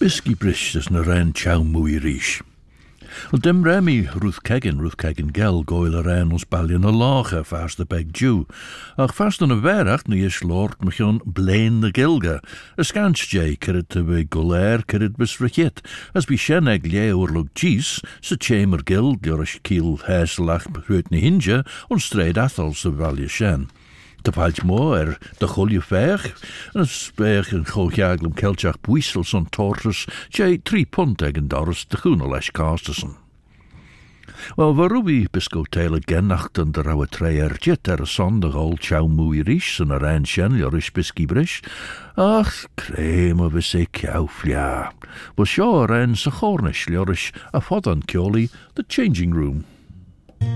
Bisky brish is na ran chow mwy rish. Wel dim remi Ruth Kegan gel goil a ran ons ballion a lache fast the beg Jew. Ach fast an a verach ni is lord machon blain the gilga. A scans jay kerit te be golair kerit bis rikit. As bi shen eg lie oorlog jees, sa chamber gil diorish kiel heselach behuit ni hinja, on straight athol sa valje shen. De palt mo de golje veg, en het speeg een goljaglum kelchach buisels on tortus, jay 3 pond egen doris de groenelesh castersen. Wel, waarubi bisco tail genachten de rauwe treier jet zondag old chow moei rish en een shen jorish bisky brish. Ach, kreme we se kjauflia. Was sure en se gornish jorish a fodan kjoli the changing room.